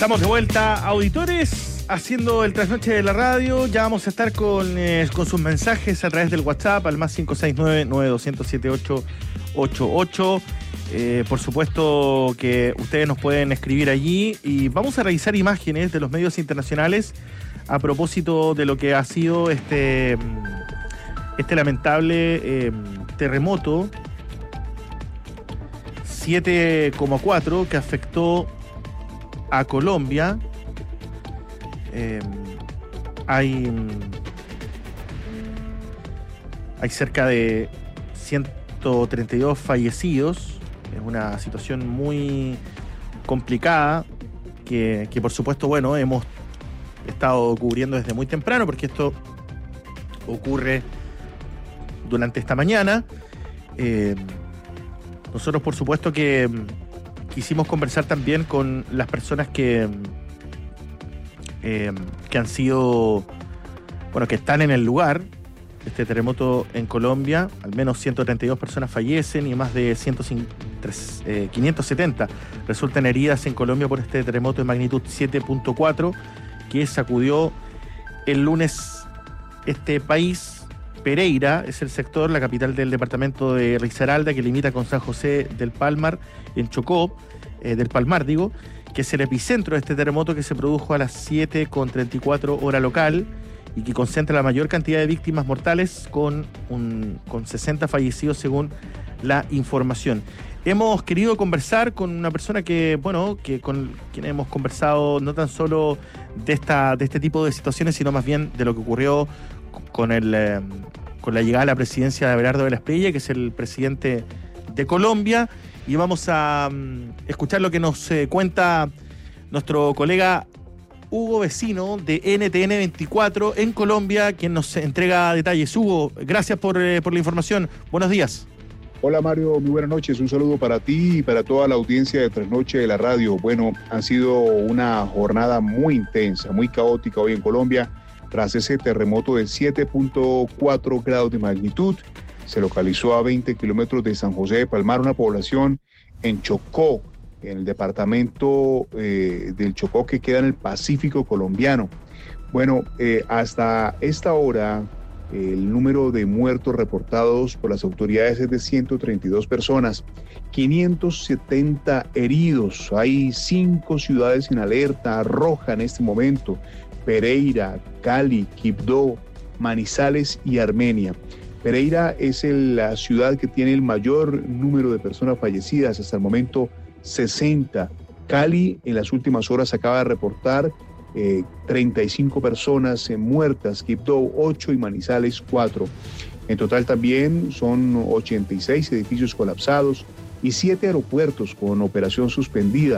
Estamos de vuelta, auditores, haciendo el trasnoche de la radio. Ya vamos a estar con sus mensajes a través del WhatsApp al más 569-9200-7888. Por supuesto que ustedes nos pueden escribir allí y vamos a revisar imágenes de los medios internacionales a propósito de lo que ha sido este lamentable terremoto 7,4 que afectó a Colombia. Hay cerca de 132 fallecidos. Es una situación muy complicada que por supuesto, bueno, hemos estado cubriendo desde muy temprano porque esto ocurre durante esta mañana. Nosotros, por supuesto, que quisimos conversar también con las personas que han sido, bueno, que están en el lugar de este terremoto en Colombia. Al menos 132 personas fallecen y más de 570 resultan heridas en Colombia por este terremoto de magnitud 7.4 que sacudió el lunes este país. Pereira es el sector, la capital del departamento de Risaralda, que limita con San José del Palmar, en Chocó, del Palmar, digo, que es el epicentro de este terremoto que se produjo a las 7:34 hora local y que concentra la mayor cantidad de víctimas mortales con 60 fallecidos según la información. Hemos querido conversar con una persona que, bueno, que con quien hemos conversado no tan solo de este tipo de situaciones, sino más bien de lo que ocurrió con la llegada a la presidencia de Abelardo de la Espriella, que es el presidente de Colombia, y vamos a escuchar lo que nos cuenta nuestro colega Hugo Vecino de NTN 24 en Colombia, quien nos entrega detalles. Hugo, gracias por la información. Buenos días. Hola Mario, muy buenas noches. Un saludo para ti y para toda la audiencia de Trasnoche de la radio. Bueno, ha sido una jornada muy intensa, muy caótica hoy en Colombia. Tras ese terremoto de 7.4 grados de magnitud, se localizó a 20 kilómetros de San José de Palmar, una población en Chocó, en el departamento del Chocó que queda en el Pacífico colombiano. Bueno, hasta esta hora, el número de muertos reportados por las autoridades es de 132 personas, 570 heridos. Hay 5 ciudades en alerta roja en este momento: Pereira, Cali, Quibdó, Manizales y Armenia. Pereira es la ciudad que tiene el mayor número de personas fallecidas, hasta el momento 60. Cali en las últimas horas acaba de reportar 35 personas muertas, Quibdó 8 y Manizales 4. En total también son 86 edificios colapsados y 7 aeropuertos con operación suspendida.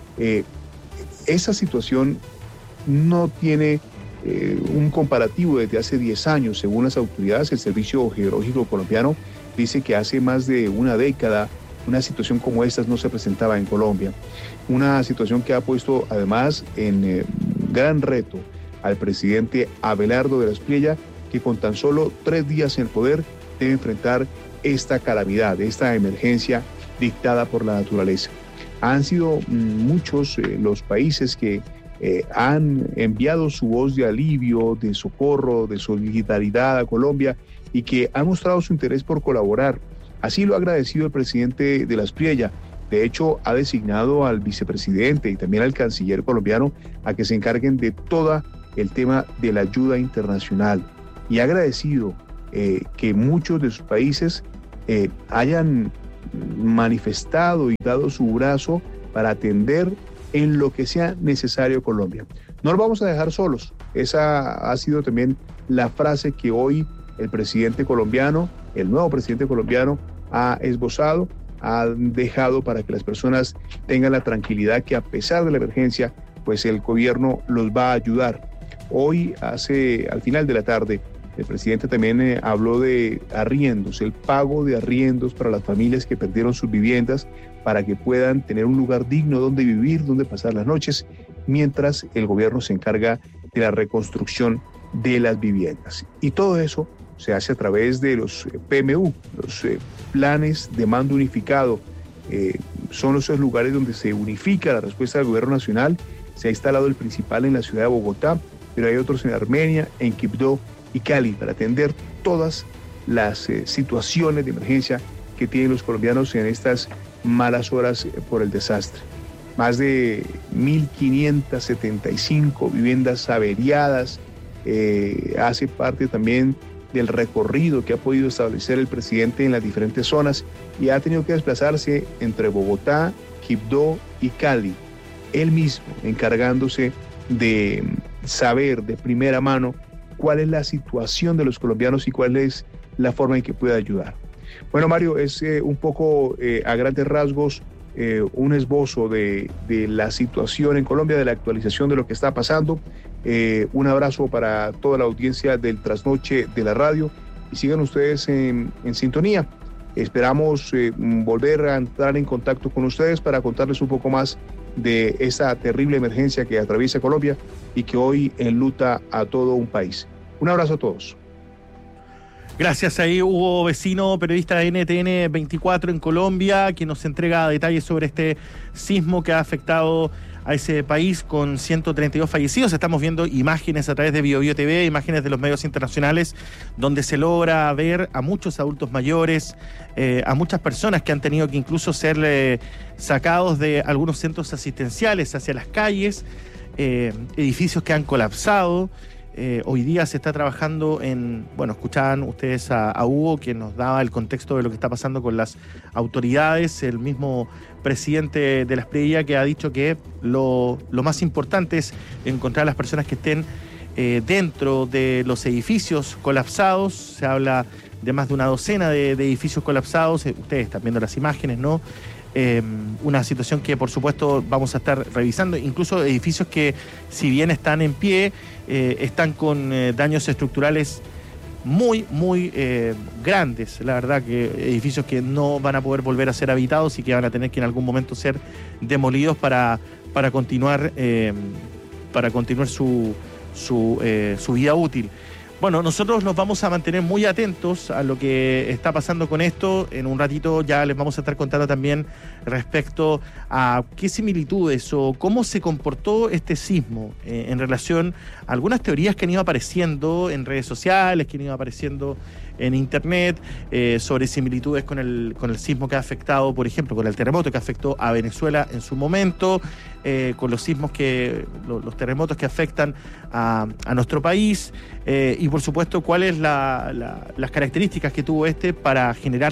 Esa situación no tiene un comparativo desde hace 10 años. Según las autoridades, el Servicio Geológico Colombiano dice que hace más de una década una situación como esta no se presentaba en Colombia. Una situación que ha puesto además en gran reto al presidente Abelardo de la Espriella, que con tan solo 3 días en el poder debe enfrentar esta calamidad, esta emergencia dictada por la naturaleza. Han sido muchos los países que han enviado su voz de alivio, de socorro, de solidaridad a Colombia y que han mostrado su interés por colaborar. Así lo ha agradecido el presidente de la Espriella. De hecho, ha designado al vicepresidente y también al canciller colombiano a que se encarguen de todo el tema de la ayuda internacional. Y ha agradecido que muchos de sus países hayan manifestado y dado su brazo para atender en lo que sea necesario Colombia. No nos vamos a dejar solos. Esa ha sido también la frase que hoy el presidente colombiano, el nuevo presidente colombiano, ha esbozado, ha dejado para que las personas tengan la tranquilidad que a pesar de la emergencia, pues el gobierno los va a ayudar. Hoy, al final de la tarde, el presidente también habló de arriendos, el pago de arriendos para las familias que perdieron sus viviendas para que puedan tener un lugar digno donde vivir, donde pasar las noches, mientras el gobierno se encarga de la reconstrucción de las viviendas. Y todo eso se hace a través de los PMU, los planes de mando unificado. Son esos lugares donde se unifica la respuesta del gobierno nacional Se ha instalado el principal en la ciudad de Bogotá, pero hay otros en Armenia, en Quibdó y Cali para atender todas las situaciones de emergencia que tienen los colombianos en estas malas horas por el desastre. Más de 1.575 viviendas averiadas, hace parte también del recorrido que ha podido establecer el presidente en las diferentes zonas y ha tenido que desplazarse entre Bogotá, Quibdó y Cali, él mismo encargándose de saber de primera mano cuál es la situación de los colombianos y cuál es la forma en que puede ayudar. Bueno, Mario, es un poco a grandes rasgos un esbozo de la situación en Colombia, de la actualización de lo que está pasando. Un abrazo para toda la audiencia del Trasnoche de la radio y sigan ustedes en sintonía. Esperamos volver a entrar en contacto con ustedes para contarles un poco más de esa terrible emergencia que atraviesa Colombia y que hoy enluta a todo un país. Un abrazo a todos. Gracias ahí, Hugo Vecino, periodista de NTN 24 en Colombia, quien nos entrega detalles sobre este sismo que ha afectado a ese país con 132 fallecidos. Estamos viendo imágenes a través de BioBio TV, imágenes de los medios internacionales, donde se logra ver a muchos adultos mayores, a muchas personas que han tenido que incluso ser sacados de algunos centros asistenciales hacia las calles, edificios que han colapsado. Hoy día se está trabajando escuchaban ustedes a Hugo, que nos daba el contexto de lo que está pasando con las autoridades, el mismo presidente de la Espriella, que ha dicho que lo más importante es encontrar a las personas que estén dentro de los edificios colapsados. Se habla de más de una docena de edificios colapsados, ustedes están viendo las imágenes, ¿no? Una situación que por supuesto vamos a estar revisando, incluso edificios que si bien están en pie, están con daños estructurales muy grandes. La verdad que edificios que no van a poder volver a ser habitados y que van a tener que en algún momento ser demolidos para continuar su vida útil. Bueno, nosotros nos vamos a mantener muy atentos a lo que está pasando con esto. En un ratito ya les vamos a estar contando también respecto a qué similitudes o cómo se comportó este sismo en relación a algunas teorías que han ido apareciendo en redes sociales, que han ido apareciendo en internet, sobre similitudes con el sismo que ha afectado, por ejemplo, con el terremoto que afectó a Venezuela en su momento, con los los terremotos que afectan a nuestro país, y por supuesto cuáles las características que tuvo para generar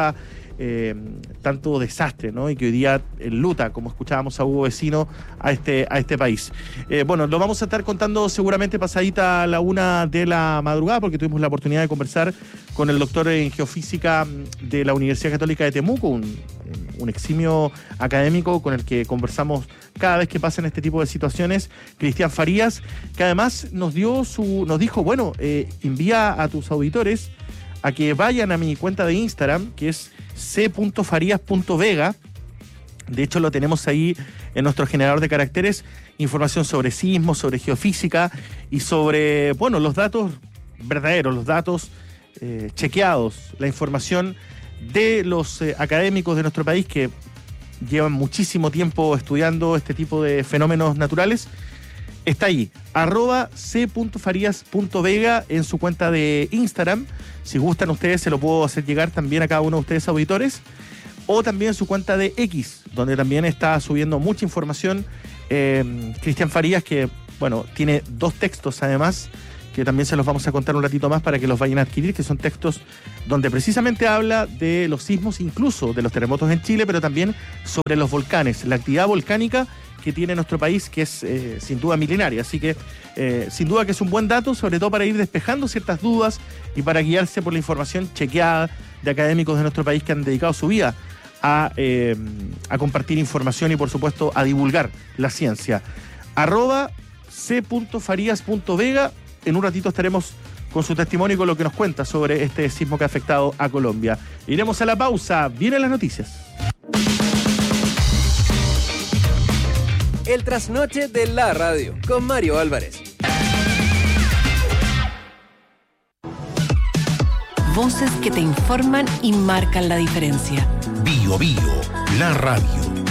tanto desastre, ¿no? Y que hoy día enluta, como escuchábamos a Hugo Vecino, a este país. Lo vamos a estar contando seguramente pasadita a la 1 de la madrugada, porque tuvimos la oportunidad de conversar con el doctor en geofísica de la Universidad Católica de Temuco, un eximio académico con el que conversamos cada vez que pasan este tipo de situaciones, Cristian Farías, que además nos dijo, envía a tus auditores a que vayan a mi cuenta de Instagram, que es c.farías.vega. De hecho, lo tenemos ahí en nuestro generador de caracteres, información sobre sismos, sobre geofísica y sobre, los datos verdaderos, los datos chequeados, la información de los académicos de nuestro país que llevan muchísimo tiempo estudiando este tipo de fenómenos naturales. Está ahí, @c.farías.vega en su cuenta de Instagram. Si gustan ustedes, se lo puedo hacer llegar también a cada uno de ustedes, auditores. O también en su cuenta de X, donde también está subiendo mucha información. Cristian Farías, que, tiene 2 textos además, que también se los vamos a contar un ratito más para que los vayan a adquirir, que son textos donde precisamente habla de los sismos, incluso de los terremotos en Chile, pero también sobre los volcanes, la actividad volcánica que tiene nuestro país, que es sin duda milenaria. Así que sin duda que es un buen dato, sobre todo para ir despejando ciertas dudas y para guiarse por la información chequeada de académicos de nuestro país que han dedicado su vida a compartir información y por supuesto a divulgar la ciencia. @c.farías.vega. En un ratito estaremos con su testimonio y con lo que nos cuenta sobre este sismo que ha afectado a Colombia. Iremos a la pausa. Vienen las noticias. El trasnoche de la radio con Mario Álvarez. Voces que te informan y marcan la diferencia. BioBio, la radio.